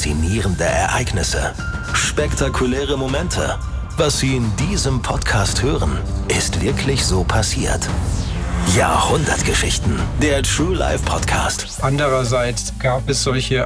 faszinierende Ereignisse, spektakuläre Momente. Was Sie in diesem Podcast hören, ist wirklich so passiert. Jahrhundertgeschichten, der True Life Podcast. Andererseits gab es solche